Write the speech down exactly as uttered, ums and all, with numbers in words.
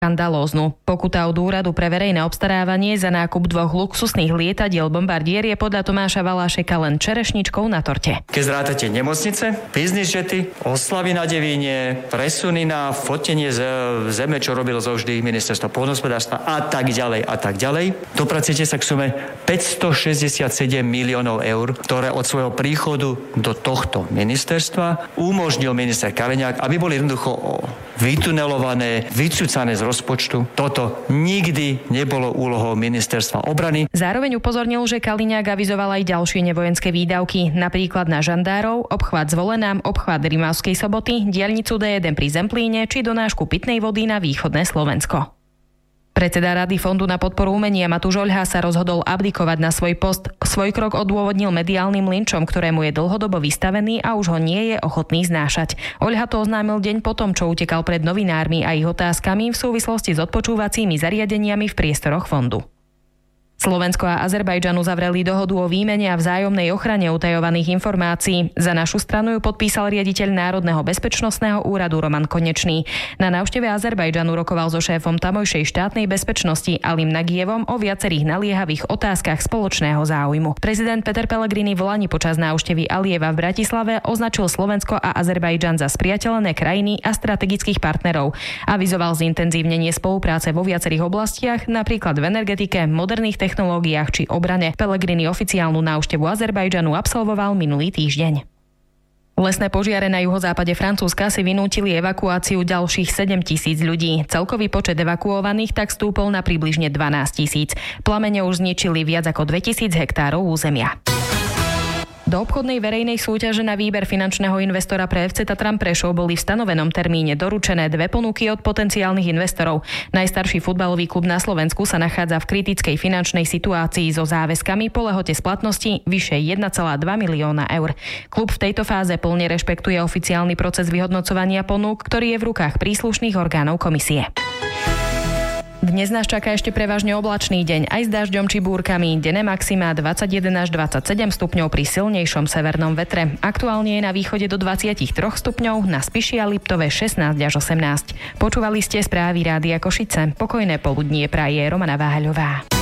škandalóznu. Pokuta od Úradu pre verejné obstarávanie za nákup dvoch luxusných lietadiel Bombardier je podľa Tomáša Valášeka len čerešničkou na torte. Keď zrátate nemocnice, business jety, oslavy na Devíne, presuny na fotenie z zeme, čo robilo zo vždy ministerstvo poľnohospodárstva a tak ďalej a tak ďalej, dopracujete sa k sume päťstošesťdesiatsedem miliónov eur, ktoré od svojho príchodu do tohto ministerstva umožnil minister Kaliňák, aby boli jednoducho vytunelované, vycúcané z rozpočtu. Toto nikdy nebolo úlohou ministerstva obrany. Zároveň upozornil, že Kaliňák avizoval aj ďalšie nevojenské výdavky, napríklad na žandárov, obchvat Zvolenám, obchvat Rimavskej Soboty, diaľnicu dé jeden pri Zemplíne či donášku pitnej vody na východné Slovensko. Predseda Rady Fondu na podporu umenia Matúš Oľha sa rozhodol abdikovať na svoj post. Svoj krok odôvodnil mediálnym linčom, ktorému je dlhodobo vystavený a už ho nie je ochotný znášať. Oľha to oznámil deň potom, čo utekal pred novinármi a ich otázkami v súvislosti s odpočúvacími zariadeniami v priestoroch fondu. Slovensko a Azerbajdžan uzavreli dohodu o výmene a vzájomnej ochrane utajovaných informácií. Za našu stranu ju podpísal riaditeľ Národného bezpečnostného úradu Roman Konečný. Na návšteve Azerbajdžanu rokoval so šéfom tamojšej štátnej bezpečnosti Alim Nagijevom o viacerých naliehavých otázkach spoločného záujmu. Prezident Peter Pellegrini v lani počas návštevy Alieva v Bratislave označil Slovensko a Azerbajdžan za spriateľené krajiny a strategických partnerov. Avizoval zintenzívnenie spolupráce vo viacerých oblastiach, napríklad v energetike, moderných technológiách technológiách či obrane. Pellegrini oficiálnu návštevu Azerbajdžanu absolvoval minulý týždeň. Lesné požiare na juhozápade Francúzska si vynútili evakuáciu ďalších sedem tisíc ľudí. Celkový počet evakuovaných tak stúpol na približne dvanásť tisíc. Plamene už zničili viac ako dvetisíc hektárov územia. Do obchodnej verejnej súťaže na výber finančného investora pre ef cé Tatran Prešov boli v stanovenom termíne doručené dve ponuky od potenciálnych investorov. Najstarší futbalový klub na Slovensku sa nachádza v kritickej finančnej situácii so záväzkami po lehote splatnosti vyše jeden celá dva milióna eur. Klub v tejto fáze plne rešpektuje oficiálny proces vyhodnocovania ponúk, ktorý je v rukách príslušných orgánov komisie. Dnes nás čaká ešte prevažne oblačný deň, aj s dažďom či búrkami. Denné maximá dvadsaťjeden až dvadsaťsedem stupňov pri silnejšom severnom vetre. Aktuálne je na východe do dvadsaťtri stupňov, na Spiši a Liptove šestnásť až osemnásť. Počúvali ste správy Rádia Košice. Pokojné poludnie praje Romana Váhaľová.